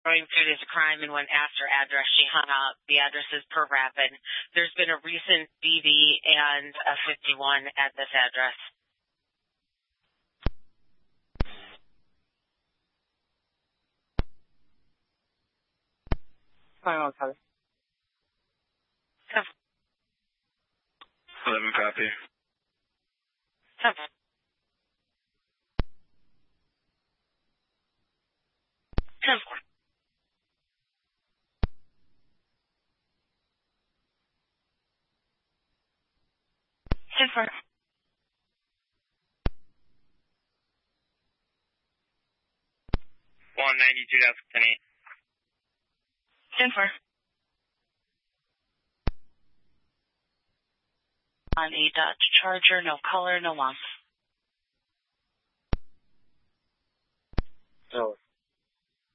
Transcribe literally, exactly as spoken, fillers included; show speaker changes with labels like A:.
A: going through this crime, and when asked her address, she hung up. The address is per Rapid. There's been a recent B B and a fifty-one at this address.
B: Final copy.
C: eleven copy.
A: Seven. Ten four. Ten four.
C: One ninety-two dash ten eight.
A: Ten four. On a Dodge Charger, no color, no loss.
B: No.